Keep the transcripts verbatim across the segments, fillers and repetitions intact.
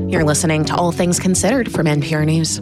You're listening to All Things Considered from N P R News.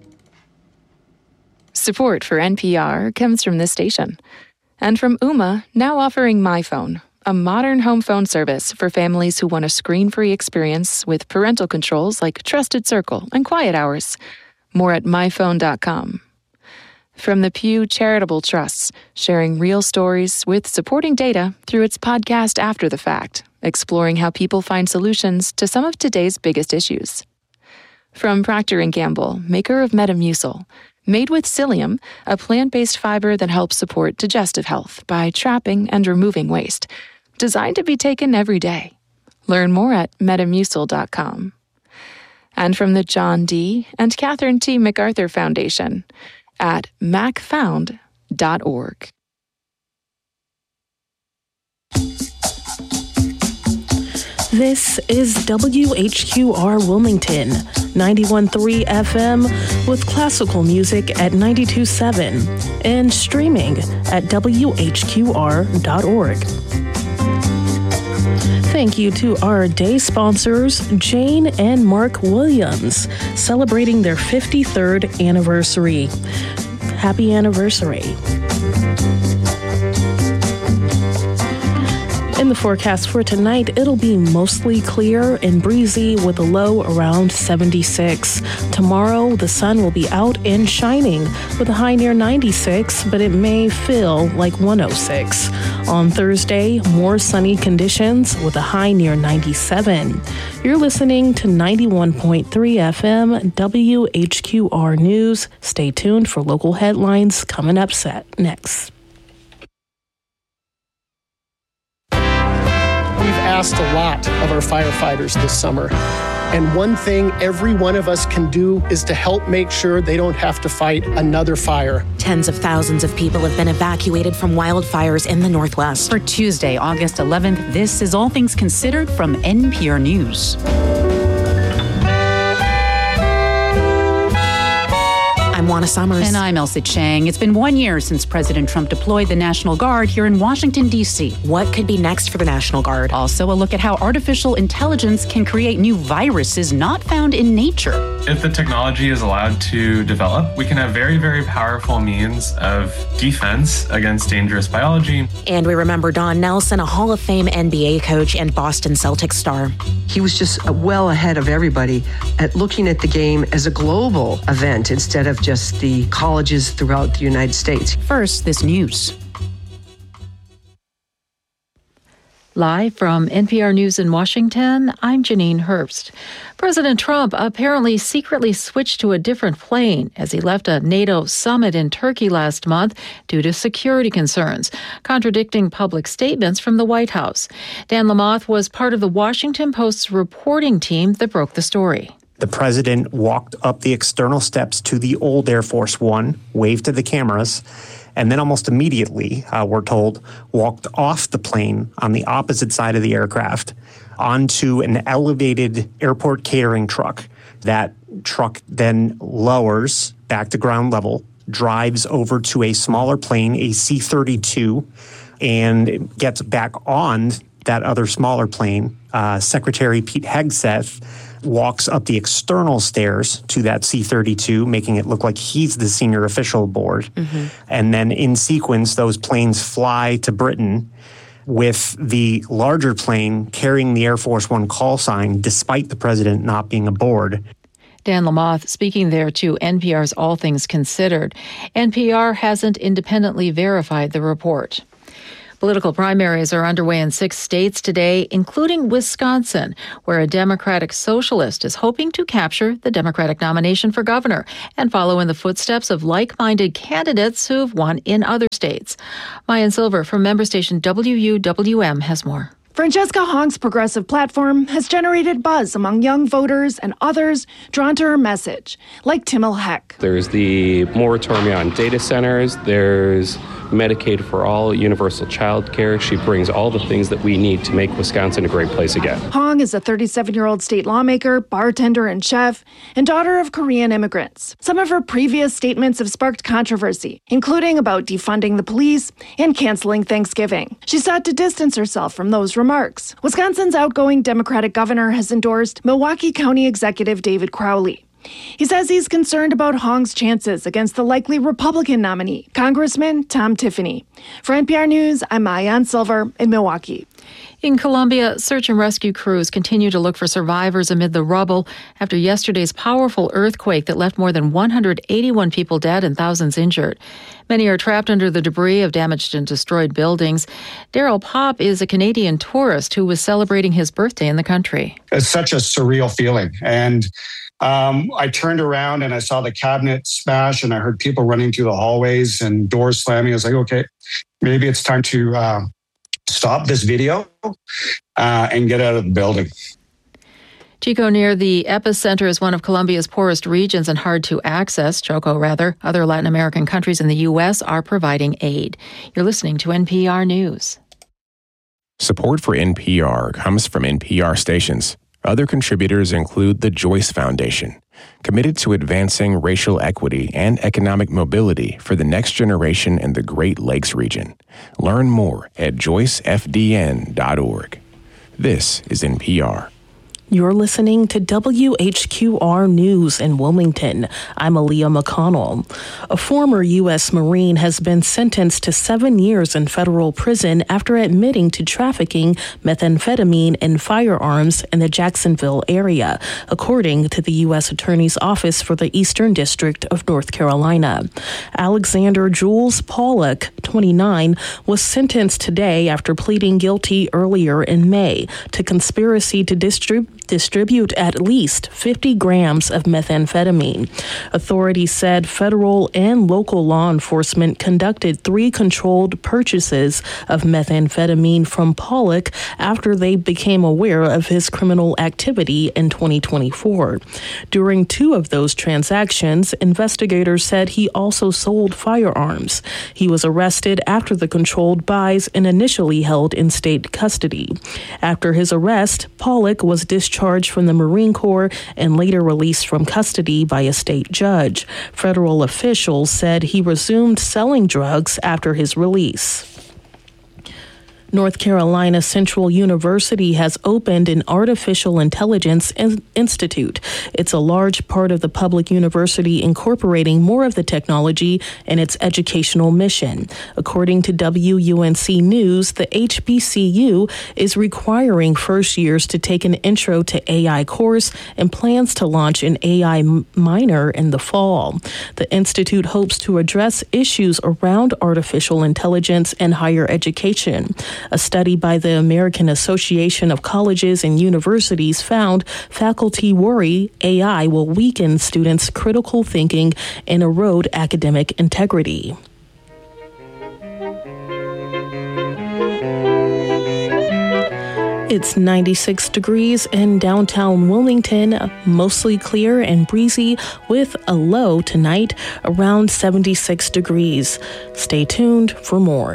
Support for N P R comes from this station. And from Ooma, now offering MyPhone, a modern home phone service for families who want a screen-free experience with parental controls like Trusted Circle and Quiet Hours. More at my phone dot com. From the Pew Charitable Trusts, sharing real stories with supporting data through its podcast After the Fact, exploring how people find solutions to some of today's biggest issues. From Procter and Gamble, maker of Metamucil, made with psyllium, a plant-based fiber that helps support digestive health by trapping and removing waste, designed to be taken every day. Learn more at metamucil dot com. And from the John D. and Catherine T. MacArthur Foundation at mac found dot org. This is W H Q R Wilmington, ninety-one point three F M with classical music at ninety-two point seven and streaming at W H Q R dot org. Thank you to our day sponsors, Jane and Mark Williams, celebrating their fifty-third anniversary. Happy anniversary. In the forecast for tonight, it'll be mostly clear and breezy with a low around seventy-six. Tomorrow, the sun will be out and shining with a high near ninety-six, but it may feel like one oh six. On Thursday, more sunny conditions with a high near ninety-seven. You're listening to ninety-one point three F M W H Q R News. Stay tuned for local headlines coming up set next. Asked a lot of our firefighters this summer. And one thing every one of us can do is to help make sure they don't have to fight another fire. Tens of thousands of people have been evacuated from wildfires in the Northwest. For Tuesday, August eleventh, this is All Things Considered from N P R News. I'm Juana Summers. And I'm Elsa Chang. It's been one year since President Trump deployed the National Guard here in Washington, D C. What could be next for the National Guard? Also, a look at how artificial intelligence can create new viruses not found in nature. If the technology is allowed to develop, we can have very, very powerful means of defense against dangerous biology. And we remember Don Nelson, a Hall of Fame N B A coach and Boston Celtics star. He was just well ahead of everybody at looking at the game as a global event instead of just just the colleges throughout the United States. First, this news. Live from N P R News in Washington, I'm Janine Herbst. President Trump apparently secretly switched to a different plane as he left a NATO summit in Turkey last month due to security concerns, contradicting public statements from the White House. Dan Lamothe was part of the Washington Post's reporting team that broke the story. The president walked up the external steps to the old Air Force One, waved to the cameras, and then almost immediately, uh, we're told, walked off the plane on the opposite side of the aircraft onto an elevated airport catering truck. That truck then lowers back to ground level, drives over to a smaller plane, a C thirty-two, and gets back on that other smaller plane. Uh, Secretary Pete Hegseth walks up the external stairs to that C thirty-two, making it look like he's the senior official aboard. Mm-hmm. And then in sequence, those planes fly to Britain with the larger plane carrying the Air Force One call sign, despite the president not being aboard. Dan Lamothe speaking there to N P R's All Things Considered. N P R hasn't independently verified the report. Political primaries are underway in six states today, including Wisconsin, where a Democratic socialist is hoping to capture the Democratic nomination for governor and follow in the footsteps of like-minded candidates who've won in other states. Mayan Silver from member station W U W M has more. Francesca Hong's progressive platform has generated buzz among young voters and others drawn to her message, like Timil Heck. There's the moratorium on data centers. There's Medicaid for all, universal child care. She brings all the things that we need to make Wisconsin a great place again. Hong is a thirty-seven-year-old state lawmaker, bartender, and chef, and daughter of Korean immigrants. Some of her previous statements have sparked controversy, including about defunding the police and canceling Thanksgiving. She sought to distance herself from those remarks. Wisconsin's outgoing Democratic governor has endorsed Milwaukee County Executive David Crowley. He says he's concerned about Hong's chances against the likely Republican nominee, Congressman Tom Tiffany. For N P R News, I'm Maayan Silver in Milwaukee. In Colombia, search and rescue crews continue to look for survivors amid the rubble after yesterday's powerful earthquake that left more than one hundred eighty-one people dead and thousands injured. Many are trapped under the debris of damaged and destroyed buildings. Daryl Pop is a Canadian tourist who was celebrating his birthday in the country. It's such a surreal feeling. And Um, I turned around and I saw the cabinet smash and I heard people running through the hallways and doors slamming. I was like, okay, maybe it's time to uh, stop this video uh, and get out of the building. Chico, near the epicenter, is one of Colombia's poorest regions and hard to access. Choco, rather. Other Latin American countries in the U S are providing aid. You're listening to N P R News. Support for N P R comes from N P R stations. Other contributors include the Joyce Foundation, committed to advancing racial equity and economic mobility for the next generation in the Great Lakes region. Learn more at joyce f d n dot org. This is N P R. You're listening to W H Q R News in Wilmington. I'm Aaliyah McConnell. A former U S Marine has been sentenced to seven years in federal prison after admitting to trafficking methamphetamine and firearms in the Jacksonville area, according to the U S Attorney's Office for the Eastern District of North Carolina. Alexander Jules Pollock, twenty-nine, was sentenced today after pleading guilty earlier in May to conspiracy to distribute distribute at least fifty grams of methamphetamine. Authorities said federal and local law enforcement conducted three controlled purchases of methamphetamine from Pollock after they became aware of his criminal activity in twenty twenty-four. During two of those transactions, investigators said he also sold firearms. He was arrested after the controlled buys and initially held in state custody. After his arrest, Pollock was discharged from the Marine Corps and later released from custody by a state judge. Federal officials said he resumed selling drugs after his release. North Carolina Central University has opened an Artificial Intelligence Institute. It's a large part of the public university incorporating more of the technology in its educational mission. According to W U N C News, the H B C U is requiring first years to take an Intro to A I course and plans to launch an A I minor in the fall. The institute hopes to address issues around artificial intelligence and higher education. A study by the American Association of Colleges and Universities found faculty worry A I will weaken students' critical thinking and erode academic integrity. It's ninety-six degrees in downtown Wilmington, mostly clear and breezy with a low tonight around seventy-six degrees. Stay tuned for more.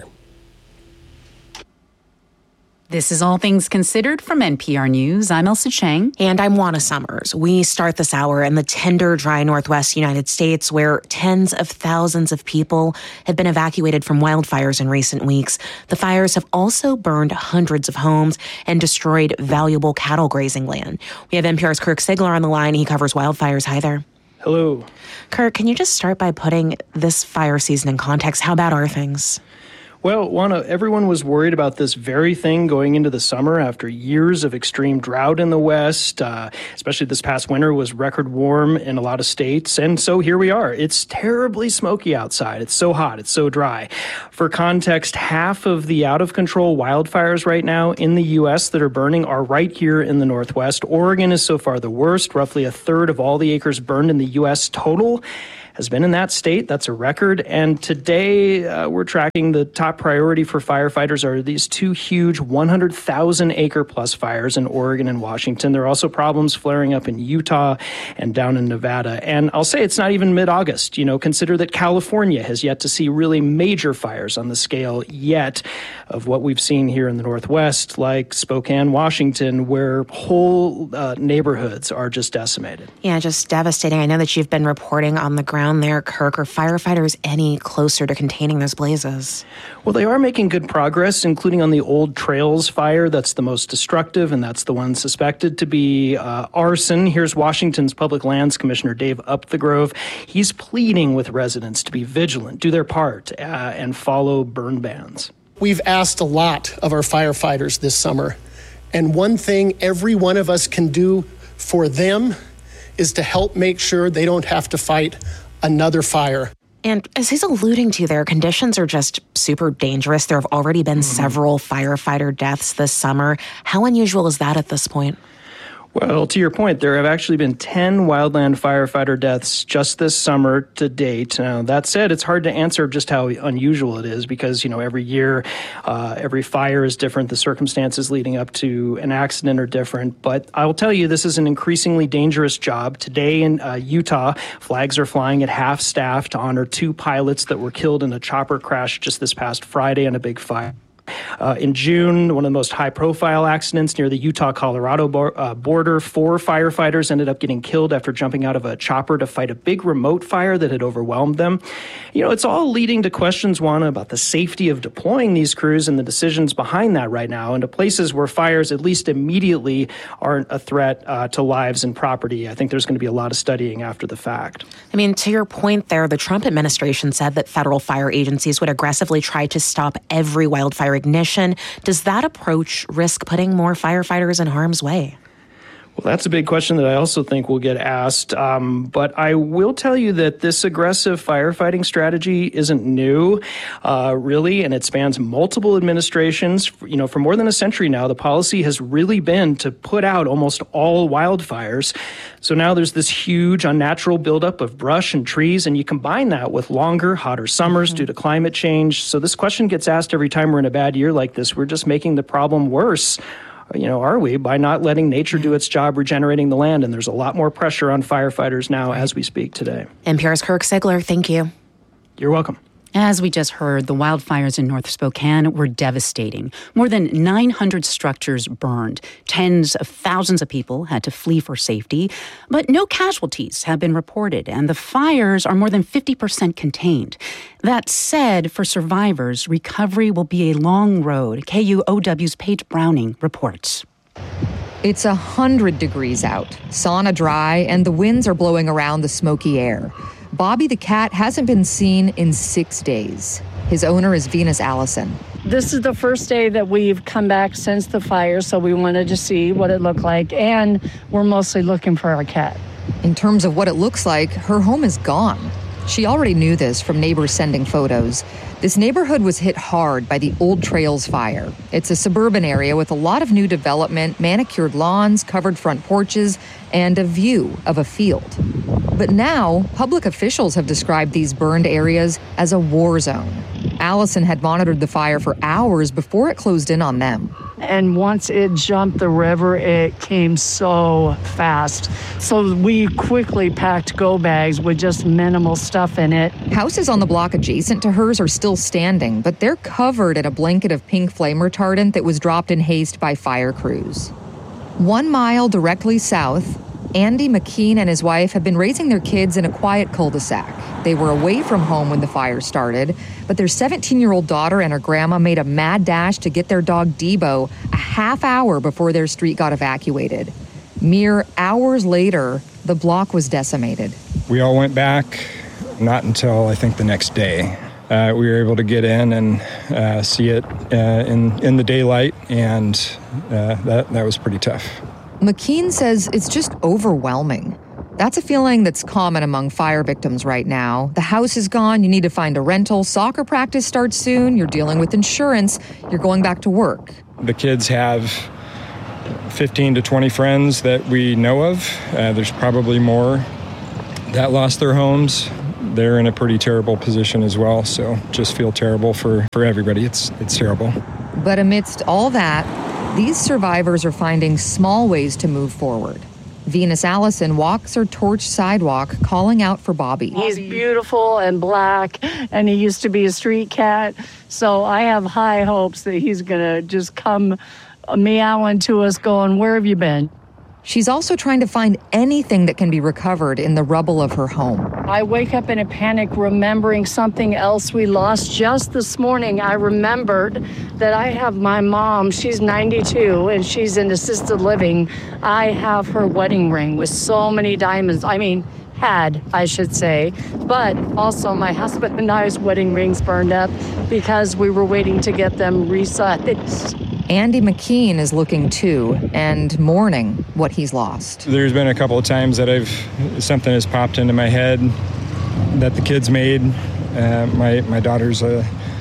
This is All Things Considered from N P R News. I'm Elsa Chang. And I'm Juana Summers. We start this hour in the tender, dry Northwest United States, where tens of thousands of people have been evacuated from wildfires in recent weeks. The fires have also burned hundreds of homes and destroyed valuable cattle grazing land. We have N P R's Kirk Sigler on the line. He covers wildfires. Hi there. Hello. Kirk, can you just start by putting this fire season in context? How bad are things? Well, Juana, everyone was worried about this very thing going into the summer after years of extreme drought in the West, uh, especially this past winter was record warm in a lot of states. And so here we are. It's terribly smoky outside. It's so hot. It's so dry. For context, half of the out-of-control wildfires right now in the U S that are burning are right here in the Northwest. Oregon is so far the worst, roughly a third of all the acres burned in the U S total. has been in that state. That's a record. And today uh, we're tracking the top priority for firefighters are these two huge one hundred thousand acre plus fires in Oregon and Washington. There are also problems flaring up in Utah and down in Nevada. And I'll say it's not even mid-August. You know, consider that California has yet to see really major fires on the scale yet of what we've seen here in the Northwest, like Spokane, Washington, where whole uh, neighborhoods are just decimated. Yeah, just devastating. I know that you've been reporting on the ground there, Kirk. Are firefighters any closer to containing those blazes? Well, they are making good progress, including on the Old Trails fire. That's the most destructive, and that's the one suspected to be uh, arson. Here's Washington's Public Lands Commissioner Dave Upthegrove. He's pleading with residents to be vigilant, do their part, uh, and follow burn bans. We've asked a lot of our firefighters this summer, and one thing every one of us can do for them is to help make sure they don't have to fight another fire. And as he's alluding to, their conditions are just super dangerous. There have already been mm-hmm. several firefighter deaths this summer. How unusual is that at this point? Well, to your point, there have actually been ten wildland firefighter deaths just this summer to date. Now, that said, it's hard to answer just how unusual it is because, you know, every year, uh, every fire is different. The circumstances leading up to an accident are different. But I will tell you, this is an increasingly dangerous job. Today in uh, Utah, flags are flying at half staff to honor two pilots that were killed in a chopper crash just this past Friday on a big fire. Uh, in June, one of the most high-profile accidents near the Utah-Colorado bo- uh, border, four firefighters ended up getting killed after jumping out of a chopper to fight a big remote fire that had overwhelmed them. You know, it's all leading to questions, Juana, about the safety of deploying these crews and the decisions behind that right now into places where fires, at least immediately, aren't a threat uh, to lives and property. I think there's going to be a lot of studying after the fact. I mean, to your point there, the Trump administration said that federal fire agencies would aggressively try to stop every wildfire ignition. Does that approach risk putting more firefighters in harm's way? Well, that's a big question that I also think will get asked. Um, but I will tell you that this aggressive firefighting strategy isn't new, uh, really, and it spans multiple administrations. You know, for more than a century now, the policy has really been to put out almost all wildfires. So now there's this huge unnatural buildup of brush and trees, and you combine that with longer, hotter summers mm-hmm. due to climate change. So this question gets asked every time we're in a bad year like this. We're just making the problem worse. You know, are we, by not letting nature do its job regenerating the land? And there's a lot more pressure on firefighters now as we speak today. N P R's Kirk Siegler, thank you. You're welcome. As we just heard, the wildfires in North Spokane were devastating. More than nine hundred structures burned. Tens of thousands of people had to flee for safety. But no casualties have been reported, and the fires are more than fifty percent contained. That said, for survivors, recovery will be a long road. K U O W's Paige Browning reports. It's one hundred degrees out, sauna dry, and the winds are blowing around the smoky air. Bobby the cat hasn't been seen in six days. His owner is Venus Allison. This is the first day that we've come back since the fire, so we wanted to see what it looked like, and we're mostly looking for our cat. In terms of what it looks like, her home is gone. She already knew this from neighbors sending photos. This neighborhood was hit hard by the Old Trails fire. It's a suburban area with a lot of new development, manicured lawns, covered front porches, and a view of a field. But now, public officials have described these burned areas as a war zone. Allison had monitored the fire for hours before it closed in on them. And once it jumped the river, it came so fast. So we quickly packed go bags with just minimal stuff in it. Houses on the block adjacent to hers are still standing, but they're covered in a blanket of pink flame retardant that was dropped in haste by fire crews. One mile directly south, Andy McKean and his wife have been raising their kids in a quiet cul-de-sac. They were away from home when the fire started, but their seventeen-year-old daughter and her grandma made a mad dash to get their dog Debo a half hour before their street got evacuated. Mere hours later, the block was decimated. We all went back, not until I think the next day. Uh, we were able to get in and uh, see it uh, in, in the daylight, and uh, that, that was pretty tough. McKean says it's just overwhelming. That's a feeling that's common among fire victims right now. The house is gone, you need to find a rental, soccer practice starts soon, you're dealing with insurance, you're going back to work. The kids have fifteen to twenty friends that we know of. Uh, there's probably more that lost their homes they're in a pretty terrible position as well. So just feel terrible for, for everybody. It's it's terrible. But amidst all that, these survivors are finding small ways to move forward. Venus Allison walks her torch sidewalk calling out for Bobby. He's beautiful and black, and he used to be a street cat. So I have high hopes that he's going to just come meowing to us going, "Where have you been?" She's also trying to find anything that can be recovered in the rubble of her home. I wake up in a panic remembering something else we lost just this morning. I remembered that I have my mom. She's ninety-two and she's in assisted living. I have her wedding ring with so many diamonds. I mean, had, I should say. But also my husband and I's wedding rings burned up because we were waiting to get them resized. Andy McKean is looking too and mourning what he's lost. There's been a couple of times that I've something has popped into my head that the kids made. Uh, my my daughter's a,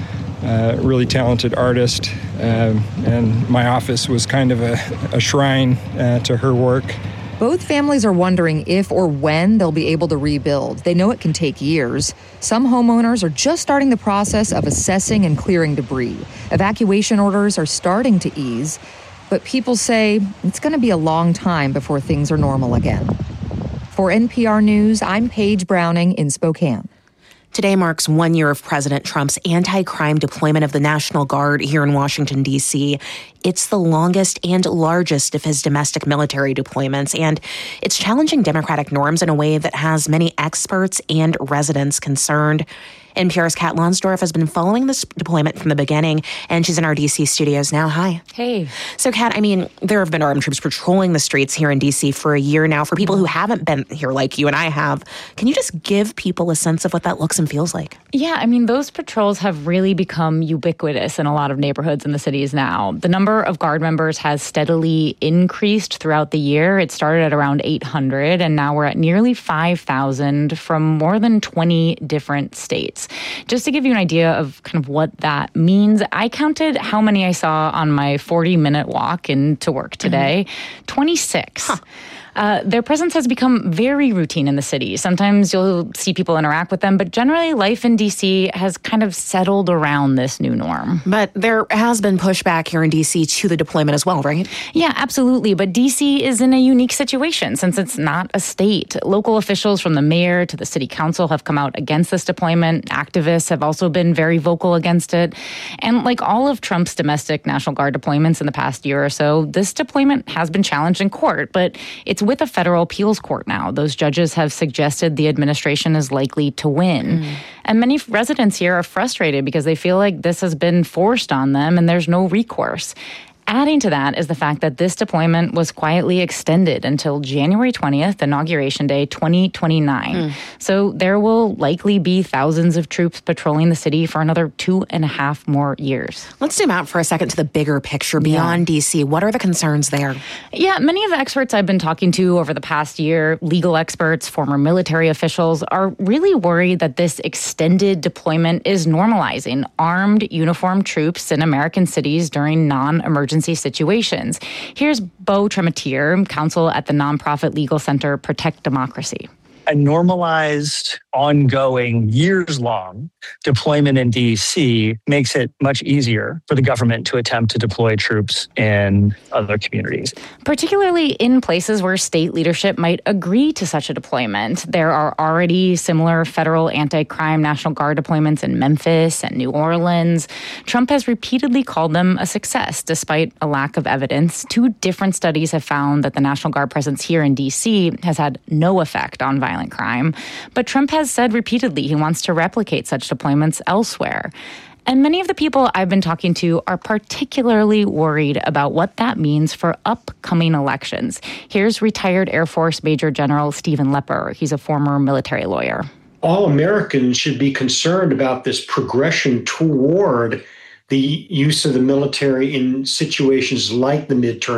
a really talented artist, uh, and my office was kind of a, a shrine uh, to her work. Both families are wondering if or when they'll be able to rebuild. They know it can take years. Some homeowners are just starting the process of assessing and clearing debris. Evacuation orders are starting to ease, but people say it's going to be a long time before things are normal again. For N P R News, I'm Paige Browning in Spokane. Today marks one year of President Trump's anti-crime deployment of the National Guard here in Washington, D C. It's the longest and largest of his domestic military deployments, and it's challenging democratic norms in a way that has many experts and residents concerned. N P R's Kat Lonsdorf has been following this deployment from the beginning, and she's in our D C studios now. Hi. Hey. So, Kat, I mean, there have been armed troops patrolling the streets here in D C for a year now. For people who haven't been here like you and I have, can you just give people a sense of what that looks and feels like? Yeah, I mean, those patrols have really become ubiquitous in a lot of neighborhoods in the cities now. The number of Guard members has steadily increased throughout the year. It started at around eight hundred, and now we're at nearly five thousand from more than twenty different states. Just to give you an idea of kind of what that means, I counted how many I saw on my forty-minute walk into work today. Mm-hmm. twenty-six. Huh. Uh, their presence has become very routine in the city. Sometimes you'll see people interact with them, but generally life in D C has kind of settled around this new norm. But there has been pushback here in D C to the deployment as well, right? Yeah, absolutely. But D C is in a unique situation since it's not a state. Local officials from the mayor to the city council have come out against this deployment. Activists have also been very vocal against it. And like all of Trump's domestic National Guard deployments in the past year or so, this deployment has been challenged in court, but it's with a federal appeals court now. Those judges have suggested the administration is likely to win. Mm. And many residents here are frustrated because they feel like this has been forced on them and there's no recourse. Adding to that is the fact that this deployment was quietly extended until January twentieth, Inauguration Day twenty twenty-nine. Mm. So there will likely be thousands of troops patrolling the city for another two and a half more years. Let's zoom out for a second to the bigger picture beyond yeah. D C. What are the concerns there? Yeah, many of the experts I've been talking to over the past year, legal experts, former military officials, are really worried that this extended deployment is normalizing armed, uniformed troops in American cities during non-emergency situations. Here's Beau Trematier, counsel at the nonprofit legal center Protect Democracy. A normalized, ongoing, years-long deployment in D C makes it much easier for the government to attempt to deploy troops in other communities. Particularly in places where state leadership might agree to such a deployment. There are already similar federal anti-crime National Guard deployments in Memphis and New Orleans. Trump has repeatedly called them a success, despite a lack of evidence. Two different studies have found that the National Guard presence here in D C has had no effect on violence. Violent crime. But Trump has said repeatedly he wants to replicate such deployments elsewhere. And many of the people I've been talking to are particularly worried about what that means for upcoming elections. Here's retired Air Force Major General Stephen Lepper. He's a former military lawyer. All Americans should be concerned about this progression toward the use of the military in situations like the midterms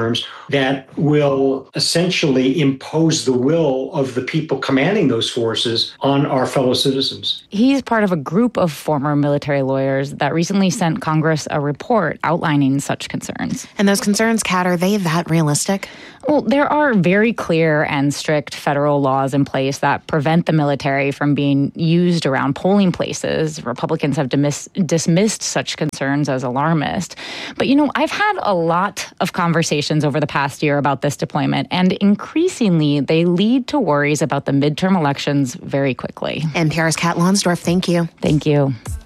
that will essentially impose the will of the people commanding those forces on our fellow citizens. He's part of a group of former military lawyers that recently sent Congress a report outlining such concerns. And those concerns, Kat, are they that realistic? Well, there are very clear and strict federal laws in place that prevent the military from being used around polling places. Republicans have dismiss- dismissed such concerns as alarmist. But, you know, I've had a lot of conversations over the past year about this deployment, and increasingly they lead to worries about the midterm elections very quickly. N P R's Kat Lonsdorf, thank you. Thank you.